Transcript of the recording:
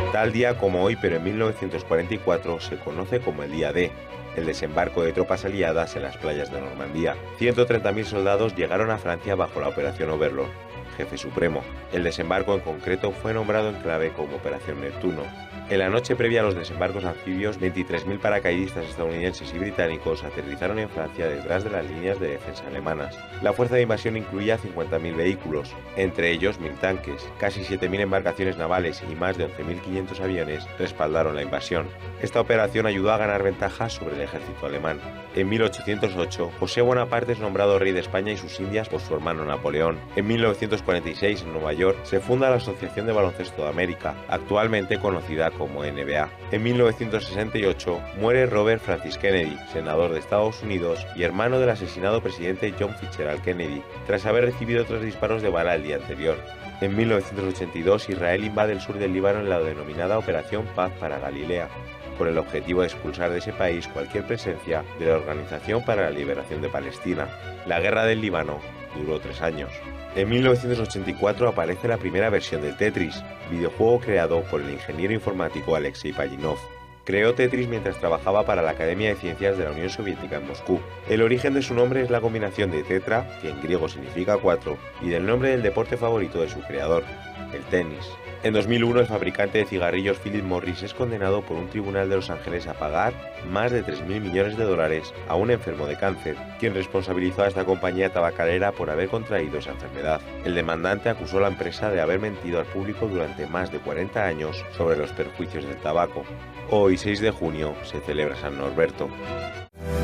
Tal día como hoy, pero en 1944, se conoce como el Día D, el desembarco de tropas aliadas en las playas de Normandía. 130.000 soldados llegaron a Francia bajo la Operación Overlord, jefe supremo. El desembarco en concreto fue nombrado en clave como Operación Neptuno. En la noche previa a los desembarcos anfibios, 23.000 paracaidistas estadounidenses y británicos aterrizaron en Francia detrás de las líneas de defensa alemanas. La fuerza de invasión incluía 50.000 vehículos, entre ellos 1.000 tanques, casi 7.000 embarcaciones navales y más de 11.500 aviones respaldaron la invasión. Esta operación ayudó a ganar ventaja sobre el ejército alemán. En 1808, José Bonaparte es nombrado rey de España y sus Indias por su hermano Napoleón. En 1946, en Nueva York, se funda la Asociación de Baloncesto de América, actualmente conocida como NBA. En 1968, muere Robert Francis Kennedy, senador de Estados Unidos y hermano del asesinado presidente John Fitzgerald Kennedy, tras haber recibido 3 disparos de bala el día anterior. En 1982, Israel invade el sur del Líbano en la denominada Operación Paz para Galilea, con el objetivo de expulsar de ese país cualquier presencia de la Organización para la Liberación de Palestina. La Guerra del Líbano duró 3 años. En 1984 aparece la primera versión del Tetris, videojuego creado por el ingeniero informático Alexei Pajitnov. Creó Tetris mientras trabajaba para la Academia de Ciencias de la Unión Soviética en Moscú. El origen de su nombre es la combinación de tetra, que en griego significa 4, y del nombre del deporte favorito de su creador, el tenis. En 2001, el fabricante de cigarrillos Philip Morris es condenado por un tribunal de Los Ángeles a pagar más de 3.000 millones de dólares a un enfermo de cáncer, quien responsabilizó a esta compañía tabacalera por haber contraído esa enfermedad. El demandante acusó a la empresa de haber mentido al público durante más de 40 años sobre los perjuicios del tabaco. Hoy, 6 de junio, se celebra San Norberto.